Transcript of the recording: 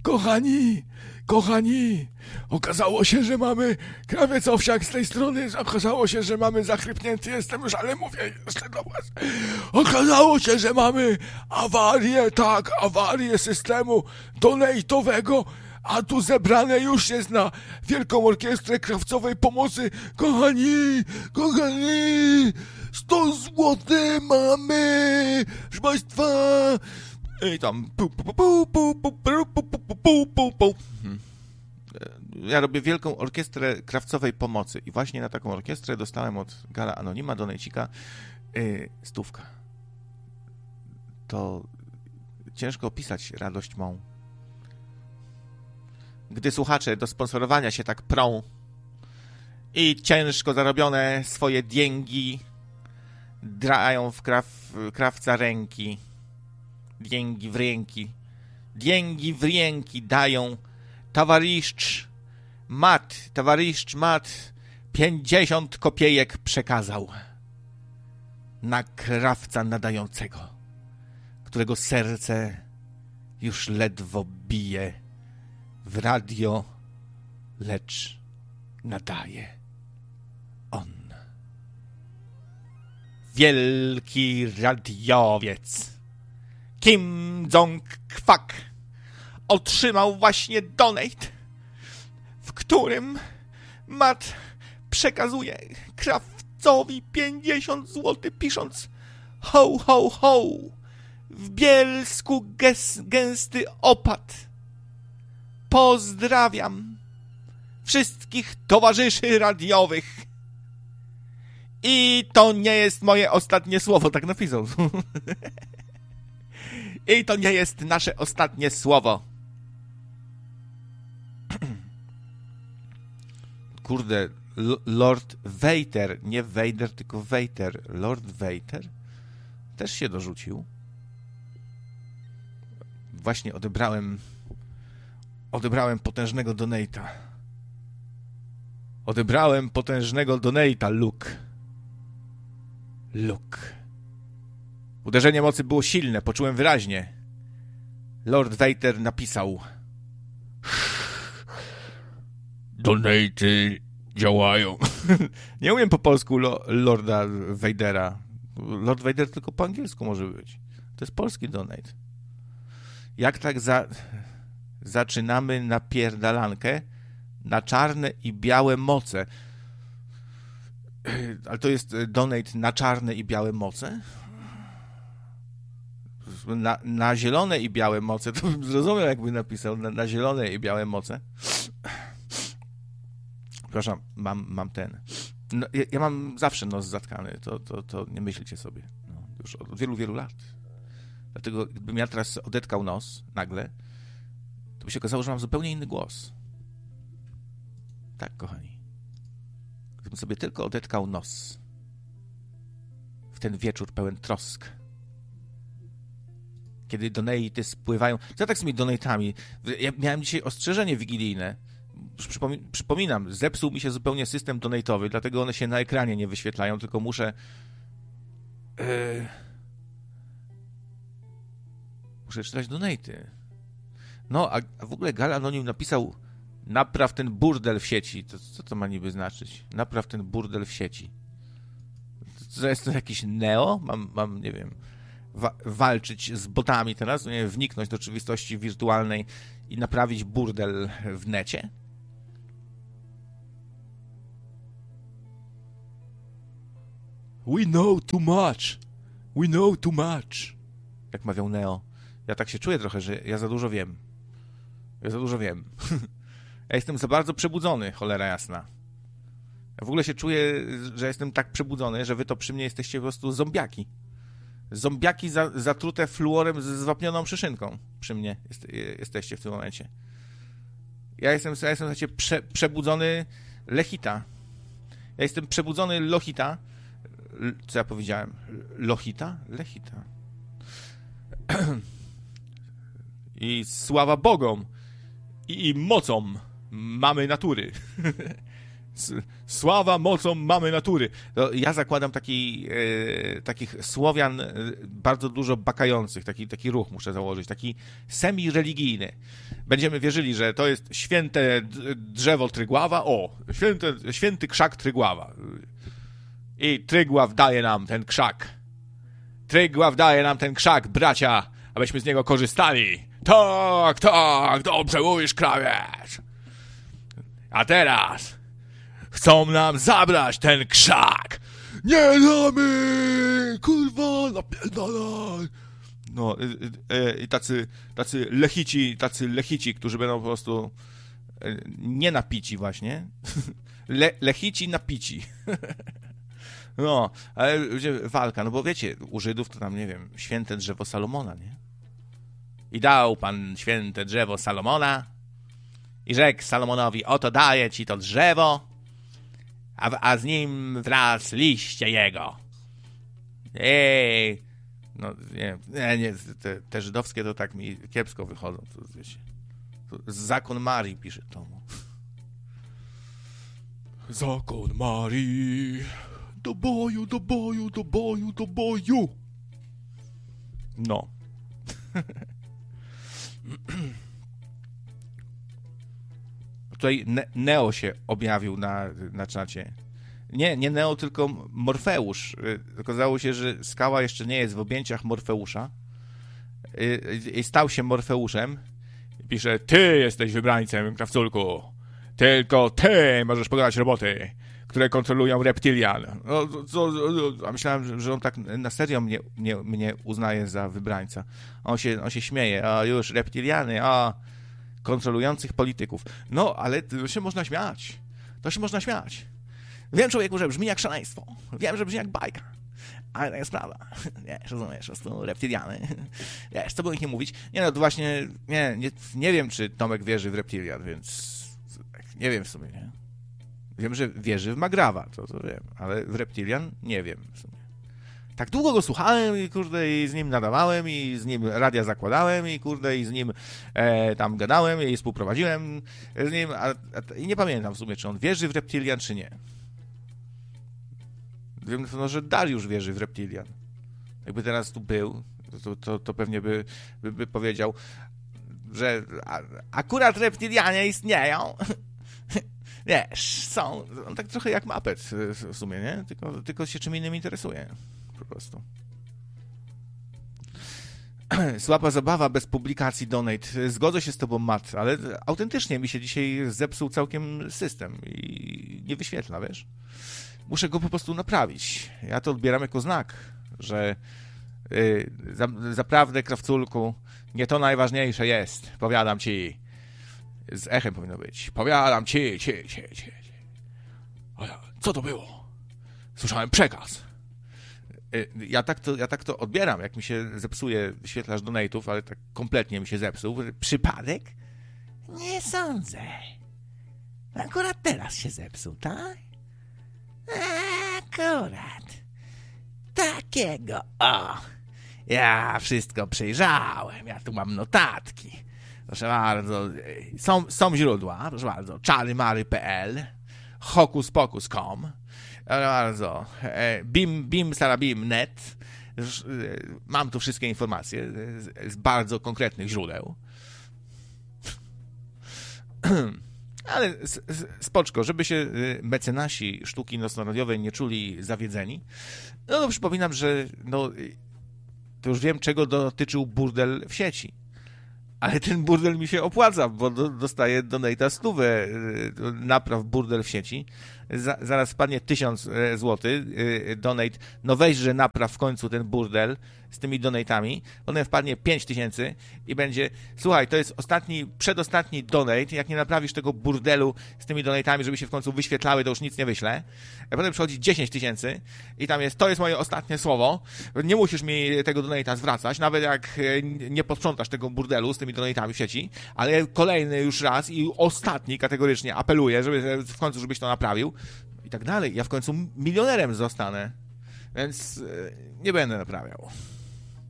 Kochani, okazało się, że mamy krawiec owsiak z tej strony, okazało się, że mamy zachrypnięty jestem już, ale mówię jeszcze do was. Okazało się, że mamy awarię systemu donate'owego, a tu zebrane już jest na Wielką Orkiestrę Krawcowej Pomocy. Kochani, 100 złotych mamy, proszę państwa. I tam ja robię Wielką Orkiestrę Krawcowej Pomocy i właśnie na taką orkiestrę dostałem od Gala Anonima, donejcika, 100. To ciężko opisać radość mą. Gdy słuchacze do sponsorowania się tak prą i ciężko zarobione swoje dięgi drają w krawca ręki, dięgi w ręki dają, towarzysz mat 50 kopiejek przekazał na krawca nadającego, którego serce już ledwo bije w radio, lecz nadaje on. Wielki radiowiec Kim Jong-kwak otrzymał właśnie donate, w którym Matt przekazuje krawcowi 50 zł, pisząc ho, ho, ho, w Bielsku gęsty opad. Pozdrawiam wszystkich towarzyszy radiowych. I to nie jest moje ostatnie słowo, tak napisał. I to nie jest nasze ostatnie słowo. Kurde, Lord Vader, nie Vader, tylko Vader. Lord Vader też się dorzucił. Właśnie odebrałem potężnego donate'a. Odebrałem potężnego donate'a, Luke. Uderzenie mocy było silne, poczułem wyraźnie. Lord Vader napisał: donate'y działają. Nie umiem po polsku Lorda Vadera. Lord Vader tylko po angielsku może być. To jest polski donate. Jak tak zaczynamy napierdalankę na czarne i białe moce. Ale to jest donate na czarne i białe moce? Na zielone i białe moce, to bym zrozumiał, jakby napisał na zielone i białe moce. Przepraszam, mam ten. No, ja mam zawsze nos zatkany, to nie myślcie sobie. No, już od wielu, wielu lat. Dlatego gdybym ja teraz odetkał nos nagle, to by się okazało, że mam zupełnie inny głos. Tak, kochani. Gdybym sobie tylko odetkał nos w ten wieczór pełen trosk, kiedy donaty spływają. Co tak z tymi donatami? Ja miałem dzisiaj ostrzeżenie wigilijne. Przypominam, zepsuł mi się zupełnie system donatowy, dlatego one się na ekranie nie wyświetlają, tylko muszę czytać donaty. No, a w ogóle Gal Anonim napisał: napraw ten burdel w sieci. Co to ma niby znaczyć? Napraw ten burdel w sieci. To jest to jakiś Neo? Mam nie wiem, walczyć z botami teraz, nie, wniknąć do rzeczywistości wirtualnej i naprawić burdel w necie? We know too much. Jak mawiał Neo. Ja tak się czuję trochę, że ja za dużo wiem. Ja jestem za bardzo przebudzony, cholera jasna. Ja w ogóle się czuję, że jestem tak przebudzony, że wy to przy mnie jesteście po prostu zombiaki. Zombiaki zatrute fluorem z zwapnioną szyszynką. Przy mnie jesteście w tym momencie. Ja jestem słuchajcie, przebudzony Lechita. Ja jestem przebudzony Lohita. Co ja powiedziałem? Lohita? Lechita. I sława Bogom i mocą mamy natury. Sława mocą mamy natury. To ja zakładam takich Słowian bardzo dużo bakających, taki ruch muszę założyć, taki semi-religijny. Będziemy wierzyli, że to jest święte drzewo Trygława, święty krzak Trygława. I Trygław daje nam ten krzak. Trygław daje nam ten krzak, bracia, abyśmy z niego korzystali. Tak, dobrze mówisz, krawiec. A teraz chcą nam zabrać ten krzak. Nie damy! Kurwa, napierdalaj! No, i tacy lechici, którzy będą po prostu nie napici właśnie. Lechici napici. No, ale walka, no bo wiecie, u Żydów to tam, nie wiem, święte drzewo Salomona, nie? I dał Pan święte drzewo Salomona i rzekł Salomonowi, oto daję ci to drzewo, a z nim wraz liście jego. No, nie, te żydowskie to tak mi kiepsko wychodzą, to wiecie. To zakon Marii pisze tomu. Zakon Marii. Do boju, do boju, do boju, do boju. No. Tutaj Neo się objawił na czacie. Nie Neo, tylko Morfeusz. Okazało się, że skała jeszcze nie jest w objęciach Morfeusza. I stał się Morfeuszem. Pisze, ty jesteś wybrańcem, krawculku. Tylko ty możesz pokonać roboty, które kontrolują reptilian. A myślałem, że on tak na serio mnie uznaje za wybrańca. On się śmieje. Już reptiliany, kontrolujących polityków. No, ale to się można śmiać. Wiem, człowieku, że brzmi jak szaleństwo. Wiem, że brzmi jak bajka. Ale taka sprawa. Wiesz, rozumiesz, po prostu reptiliany. Wiesz, co by o nich nie mówić? No to właśnie, nie wiem, czy Tomek wierzy w reptilian, więc nie wiem w sumie, nie? Wiem, że wierzy w Magrawa, to wiem, ale w reptilian nie wiem w sumie. Tak długo go słuchałem i kurde, i z nim nadawałem, i z nim radia zakładałem, i kurde, i z nim tam gadałem, i współprowadziłem z nim, i nie pamiętam w sumie, czy on wierzy w reptilian, czy nie. Wiem, że Dariusz wierzy w reptilian. Jakby teraz tu był, to pewnie by powiedział, że akurat reptilianie istnieją. Wiesz, są tak trochę jak Muppet w sumie, nie? Tylko się czym innym interesuje. Po prostu. Słaba zabawa bez publikacji donate. Zgodzę się z tobą, Matt, ale autentycznie mi się dzisiaj zepsuł całkiem system i nie wyświetla, wiesz? Muszę go po prostu naprawić. Ja to odbieram jako znak, że zaprawdę, krawculku, nie to najważniejsze jest. Powiadam ci. Z echem powinno być. Powiadam ci. Co to było? Słyszałem przekaz. Ja tak to odbieram, jak mi się zepsuje wyświetlacz donate'ów, ale tak kompletnie mi się zepsuł. Przypadek? Nie sądzę. Akurat teraz się zepsuł, tak? Akurat. Takiego, ja wszystko przejrzałem, ja tu mam notatki. Proszę bardzo, są źródła, proszę bardzo, czarymary.pl, hokuspokus.com, proszę bardzo, bim.net, mam tu wszystkie informacje z bardzo konkretnych źródeł. Ale spoczko, żeby się mecenasi sztuki nocno-radiowej nie czuli zawiedzeni, no to przypominam, że to już wiem, czego dotyczył burdel w sieci. Ale ten burdel mi się opłaca, bo dostaję donate'a 100 napraw burdel w sieci. Zaraz spadnie 1000 zł donate. No weź, że napraw w końcu ten burdel z tymi donate'ami. Potem wpadnie 5000 i będzie, słuchaj, to jest przedostatni donate. Jak nie naprawisz tego burdelu z tymi donate'ami, żeby się w końcu wyświetlały, to już nic nie wyślę. A potem przychodzi 10 000 i tam jest, to jest moje ostatnie słowo. Nie musisz mi tego donate'a zwracać, nawet jak nie posprzątasz tego burdelu z tymi donate'ami w sieci, ale kolejny już raz i ostatni kategorycznie apeluję, żeby w końcu, żebyś to naprawił i tak dalej. Ja w końcu milionerem zostanę, więc nie będę naprawiał.